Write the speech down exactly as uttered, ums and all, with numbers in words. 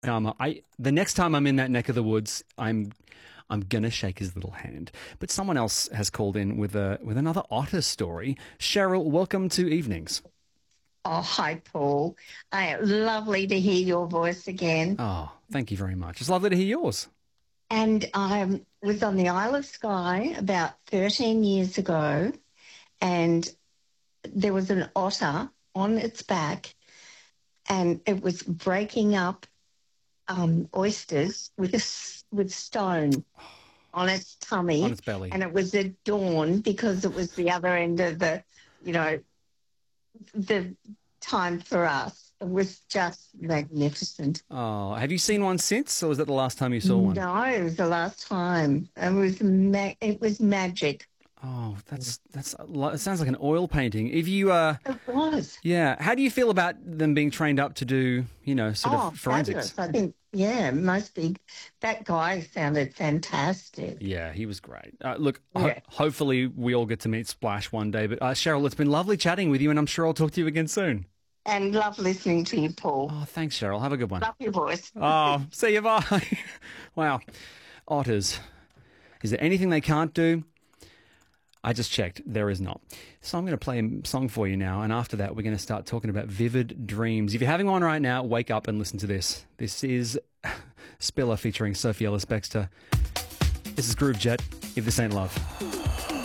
Um, I the next time I'm in that neck of the woods, I'm I'm gonna shake his little hand. But someone else has called in with a with another otter story. Cheryl, welcome to Evenings. Oh, hi, Paul. Uh, lovely to hear your voice again. Oh, thank you very much. It's lovely to hear yours. And I was on the Isle of Skye about thirteen years ago, and there was an otter on its back, and it was breaking up um, oysters with a s with stone on its tummy. On its belly. And it was at dawn because it was the other end of the, you know, the time for us. It was just magnificent. Oh, have you seen one since, or was that the last time you saw one? No, it was the last time. It was ma- it was magic. Oh, that's that's it sounds like an oil painting. If you uh It was. yeah, how do you feel about them being trained up to do, you know, sort Oh, of forensics? fabulous. I think, yeah, most big. That guy sounded fantastic. Yeah, he was great. Uh, look, ho- Yeah. hopefully we all get to meet Splash one day. But uh, Cheryl, it's been lovely chatting with you, and I'm sure I'll talk to you again soon. And love listening to you, Paul. Oh, thanks, Cheryl. Have a good one. Love your voice. Oh, see you, bye. Wow. Otters. Is there anything they can't do? I just checked. There is not. So I'm going to play a song for you now, and after that we're going to start talking about vivid dreams. If you're having one right now, wake up and listen to this. This is Spiller featuring Sophie Ellis-Bextor. This is Groove Jet, If This Ain't Love.